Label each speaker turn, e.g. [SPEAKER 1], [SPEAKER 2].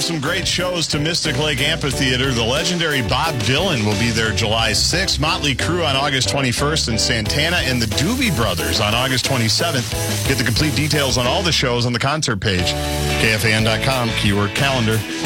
[SPEAKER 1] some great shows to Mystic Lake Amphitheater. The legendary Bob Dylan will be there July 6th. Motley Crue on August 21st, and Santana and the Doobie Brothers on August 27th. Get the complete details on all the shows on the concert page, KFAN.com, keyword calendar.